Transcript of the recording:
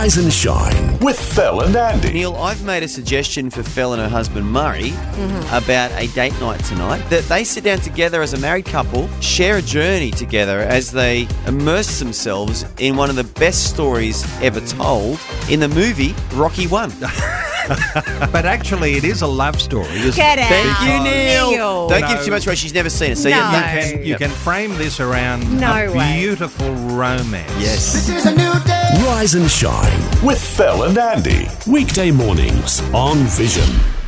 Rise and Shine with Fel and Andy. Neil, I've made a suggestion for Fel and her husband Murray about a date night tonight. That they sit down together as a married couple, share a journey together as they immerse themselves in one of the best stories ever told in the movie Rocky 1. But actually, it is a love story. Get out. Thank you, Neil. Don't No. give too much away. She's never seen it. So No. You can frame this around No a way. beautiful romance. Yes. This is a new day. Rise and Shine with Fel and Andy. Weekday mornings on Vision.